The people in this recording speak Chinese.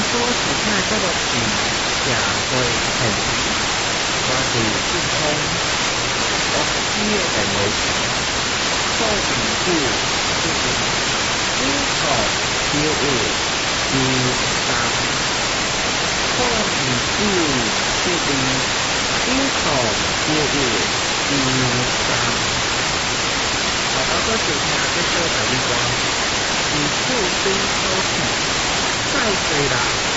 多时看这个是社会现实，我是一通我需要电话做政府就是要求小学13，做政府就是要求小学13。后头搁是听这首台语歌，是富贵好听，再济啦。